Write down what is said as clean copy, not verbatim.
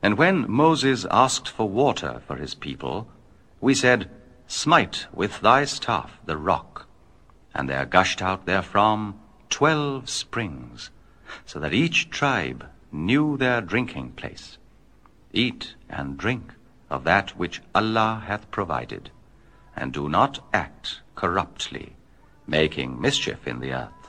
And when Moses asked for water for his people, we said, Smite with thy staff the rock, and there gushed out therefrom 12 springs, so that each tribe knew their drinking place. Eat and drink of that which Allah hath provided, and do not act corruptly, making mischief in the earth.